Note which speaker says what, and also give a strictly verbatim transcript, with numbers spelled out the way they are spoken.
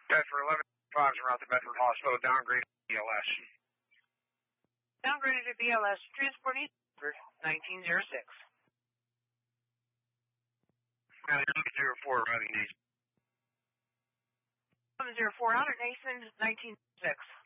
Speaker 1: Bedford eleven five is around the Bedford Hospital, downgraded to B L S.
Speaker 2: Downgraded to B L S, transporting for nineteen oh six.
Speaker 1: And zero four, routing Nason.
Speaker 2: seven zero four, out at Nason, nineteen oh six.